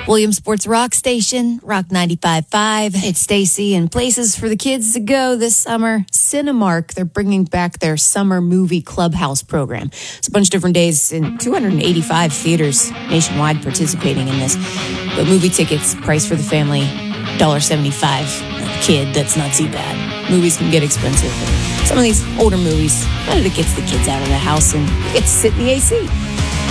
Williamsport's Rock Station, Rock 95.5. It's Stacy, and places for the kids to go this summer. Cinemark, they're bringing back their summer movie clubhouse program. It's a bunch of different days in 285 theaters nationwide participating in this. But movie tickets, price for the family, $1.75. A kid, that's not too bad. Movies can get expensive. Some of these older movies, it gets the kids out of the house and you get to sit in the AC.